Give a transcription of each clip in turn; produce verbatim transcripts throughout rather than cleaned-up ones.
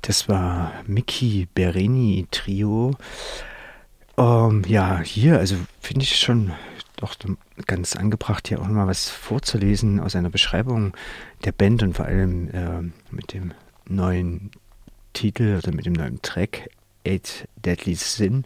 Das war Miki Berenyi Trio. Ähm, ja, hier, also finde ich schon doch ganz angebracht, hier auch mal was vorzulesen aus einer Beschreibung der Band und vor allem äh, mit dem neuen Titel oder mit dem neuen Track Eight Deadly Sin.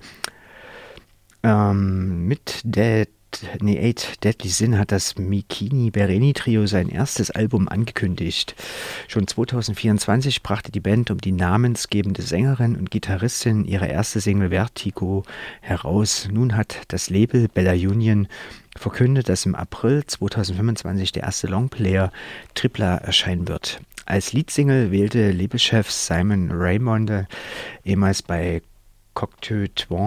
Ähm, mit Dead, nee, Eight Deadly Sin hat das Mikini Berenyi Trio sein erstes Album angekündigt. Schon zwanzig vierundzwanzig brachte die Band um die namensgebende Sängerin und Gitarristin ihre erste Single Vertigo heraus. Nun hat das Label Bella Union verkündet, dass im April zwanzig fünfundzwanzig der erste Longplayer Tripla erscheinen wird. Als Leadsingle wählte Labelchef Simon Raymonde, ehemals bei Cocteau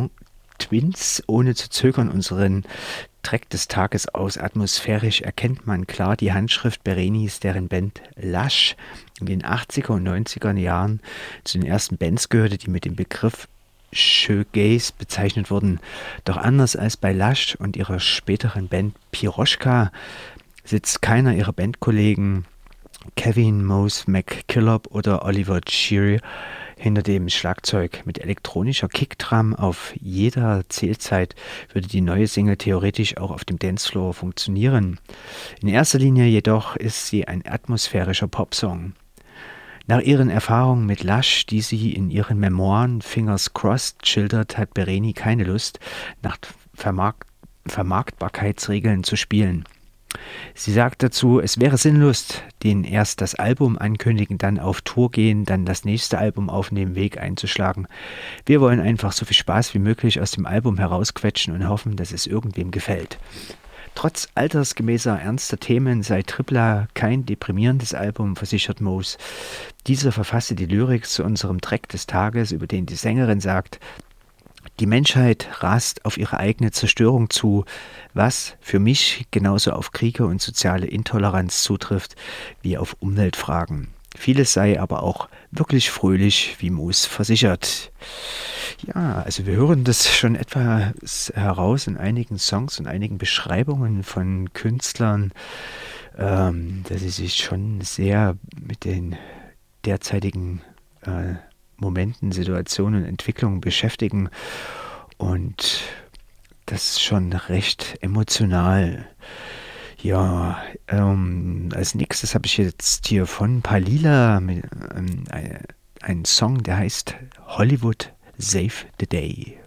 Twins, ohne zu zögern unseren Track des Tages aus. Atmosphärisch erkennt man klar die Handschrift Berenyis, deren Band Lush in den achtziger und neunziger Jahren zu den ersten Bands gehörte, die mit dem Begriff Shoegaze bezeichnet wurden. Doch anders als bei Lush und ihrer späteren Band Piroshka sitzt keiner ihrer Bandkollegen Kevin Mose McKillop oder Oliver Cheery hinter dem Schlagzeug. Mit elektronischer Kickdrum auf jeder Zählzeit würde die neue Single theoretisch auch auf dem Dancefloor funktionieren. In erster Linie jedoch ist sie ein atmosphärischer Popsong. Nach ihren Erfahrungen mit Lush, die sie in ihren Memoiren Fingers Crossed schildert, hat Berenyi keine Lust, nach Vermarkt- Vermarktbarkeitsregeln zu spielen. Sie sagt dazu, es wäre sinnlos, den erst das Album ankündigen, dann auf Tour gehen, dann das nächste Album auf dem Weg einzuschlagen. Wir wollen einfach so viel Spaß wie möglich aus dem Album herausquetschen und hoffen, dass es irgendwem gefällt. Trotz altersgemäßer ernster Themen sei Tripla kein deprimierendes Album, versichert Mose. Dieser verfasste die Lyrik zu unserem Track des Tages, über den die Sängerin sagt: Die Menschheit rast auf ihre eigene Zerstörung zu, was für mich genauso auf Kriege und soziale Intoleranz zutrifft wie auf Umweltfragen. Vieles sei aber auch wirklich fröhlich, wie Mose versichert. Ja, also wir hören das schon etwa heraus in einigen Songs und einigen Beschreibungen von Künstlern, ähm, dass sie sich schon sehr mit den derzeitigen äh, Momenten, Situationen und Entwicklungen beschäftigen und das ist schon recht emotional. Ja, ähm, als nächstes habe ich jetzt hier von Palila mit, ähm, einen Song, der heißt Hollywood Save the Day.